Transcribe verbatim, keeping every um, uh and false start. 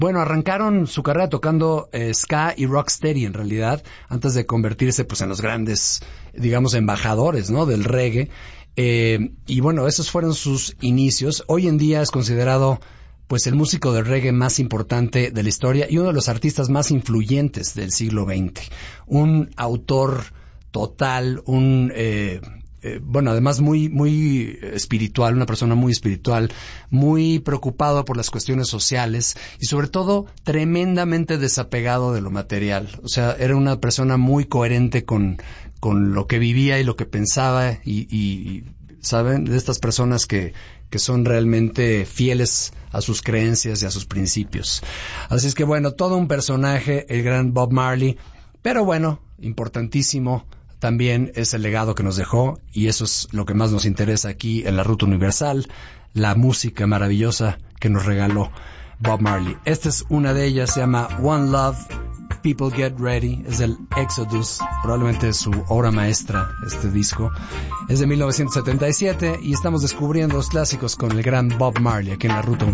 Bueno, arrancaron su carrera tocando eh, ska y rocksteady en realidad, antes de convertirse pues en los grandes, digamos, embajadores, ¿no?, del reggae. Eh, y bueno, esos fueron sus inicios. Hoy en día es considerado pues el músico de reggae más importante de la historia y uno de los artistas más influyentes del siglo veinte. Un autor total, un... Eh, Eh, bueno, además muy muy espiritual, una persona muy espiritual, muy preocupado por las cuestiones sociales y sobre todo tremendamente desapegado de lo material. O sea, era una persona muy coherente con, con lo que vivía y lo que pensaba y, y ¿saben? De estas personas que, que son realmente fieles a sus creencias y a sus principios. Así es que bueno, todo un personaje, el gran Bob Marley, pero bueno, importantísimo también es el legado que nos dejó, y eso es lo que más nos interesa aquí en la Ruta Universal, la música maravillosa que nos regaló Bob Marley. Esta es una de ellas, se llama One Love, People Get Ready, es del Exodus, probablemente es su obra maestra, este disco. Es de mil novecientos setenta y siete y estamos descubriendo los clásicos con el gran Bob Marley aquí en la Ruta Universal.